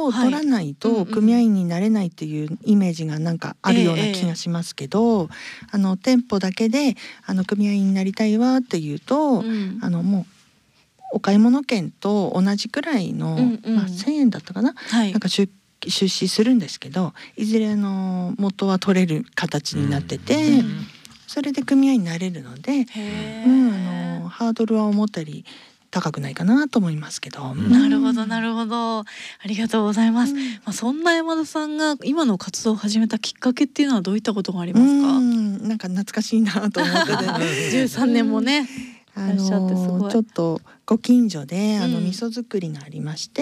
を取らないと組合員になれないっていうイメージがなんかあるような気がしますけど、店舗だけで組合員になりたいわっていうと、もうお買い物券と同じくらいの、1,000円だったかな、なんか出資するんですけど、いずれ元は取れる形になってて、それで組合員になれるので、ハードルは思ったより高くないかなと思いますけど。 なるほどなるほど、ありがとうございます。そんな山田さんが今の活動を始めたきっかけっていうのはどういったことがありますか？ なんか懐かしいなと思ってて 13年もねいらっしゃってすごい。 ちょっとご近所で味噌作りがありまして、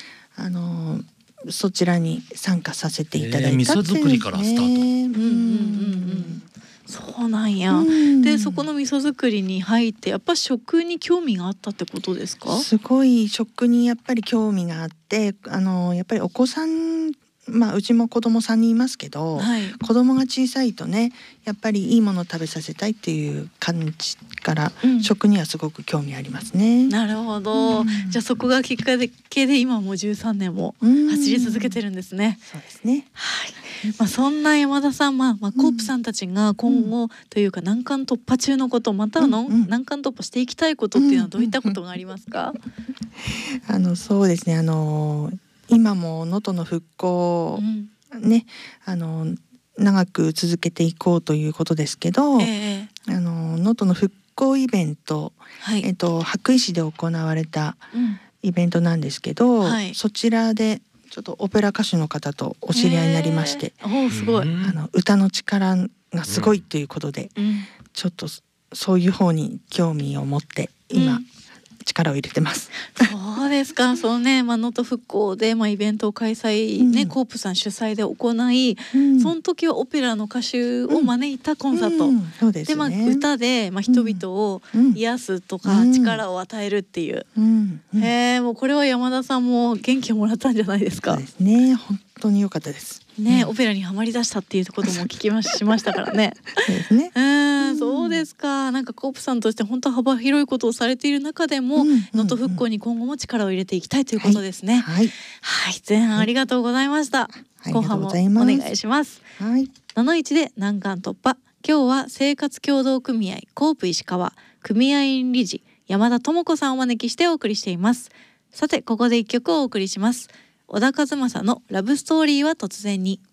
そちらに参加させていただいたっていう、 味噌作りからスタート。 そうなんや。でそこの味噌作りに入ってやっぱ食に興味があったってことですか？ すごい食にやっぱり興味があって、やっぱりお子さん、うちも子供3人いますけど、子供が小さいとね、やっぱりいいものを食べさせたいっていう感じから、食にはすごく興味ありますね。 なるほど、じゃあそこがきっかけで今もう13年も走り続けてるんですね。 そうですね。 そんな山田さん、コープさんたちが今後というか難関突破中のこと、または難関突破していきたいことっていうのはどういったことがありますか？ そうですね、今も能登の復興ね、長く続けていこうということですけど、能登の復興イベント、羽咋市で行われたイベントなんですけど、そちらでちょっとオペラ歌手の方とお知り合いになりまして、 すごい歌の力がすごいということで、ちょっとそういう方に興味を持って今、力を入れてます。 そうですか。そうね、能登復興でイベントを開催ね、コープさん主催で行い、その時はオペラの歌手を招いたコンサート、で歌で人々を癒すとか力を与えるっていう、もうこれは山田さんも元気をもらったんじゃないですか？ そうですね、本当に良かったですね。オペラにハマりだしたっていうことも聞きしましたからね。 そうですね。 そうですか。なんかコープさんとして本当幅広いことをされている中でも、能登復興に今後も力を入れていきたいということですね。前半ありがとうございました。後半もお願いします。71で難関突破。今日は生活協同組合コープ石川組合員理事山田智子さんをお招きしてお送りしています。さてここで一曲をお送りします。小田和正のラブストーリーは突然に。